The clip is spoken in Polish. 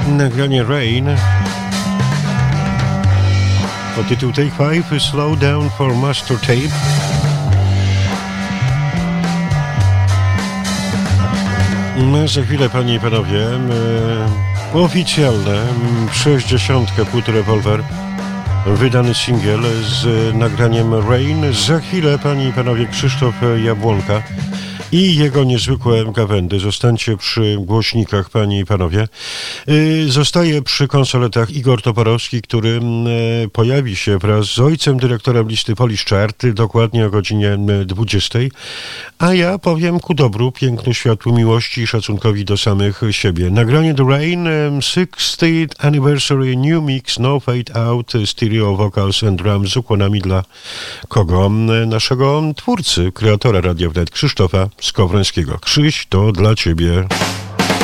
Nagranie Rain o tytuł Take 5 Slow Down for Master Tape. Za chwilę, panie i panowie, oficjalne 60 płyt Revolver, wydany singiel z nagraniem Rain. Za chwilę, panie i panowie, Krzysztof Jabłonka i jego niezwykłe gawędy. Zostańcie przy głośnikach, panie i panowie. Zostaje przy konsoletach Igor Toporowski, który pojawi się wraz z ojcem dyrektorem listy Polish Chart dokładnie o godzinie 20. A ja powiem ku dobru, pięknu, światłu, miłości i szacunkowi do samych siebie. Nagranie The Rain, 60th Anniversary New Mix, No Fade Out, Stereo Vocals and Drums z ukłonami dla kogo? Naszego twórcy, kreatora Radia Wnet, Krzysztofa Skowrońskiego. Krzyś, to dla ciebie.